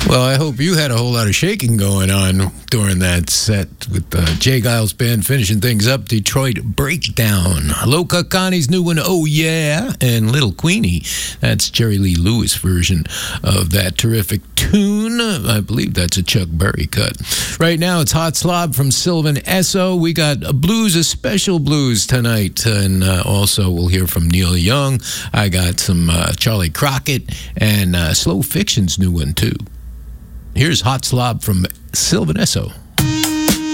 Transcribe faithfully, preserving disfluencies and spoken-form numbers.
Well, I hope you had a whole lot of shaking going on during that set with uh, Jay Giles Band finishing things up. Detroit Breakdown. Loca Connie's new one, Oh Yeah, and Little Queenie. That's Jerry Lee Lewis version of that terrific tune. I believe that's a Chuck Berry cut. Right now, it's Hot Slob from Sylvan Esso. We got a blues, a special blues tonight, and uh, also we'll hear from Neil Young. I got some uh, Charlie Crockett and uh, Slow Fiction's new one, too. Here's Hot Slob from Sylvan Esso.